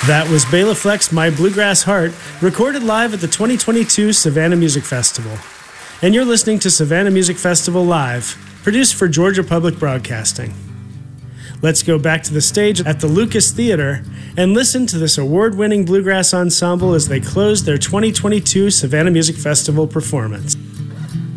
That was Bela Fleck's My Bluegrass Heart, recorded live at the 2022 Savannah Music Festival. And you're listening to Savannah Music Festival Live, produced for Georgia Public Broadcasting. Let's go back to the stage at the Lucas Theater and listen to this award-winning bluegrass ensemble as they close their 2022 Savannah Music Festival performance.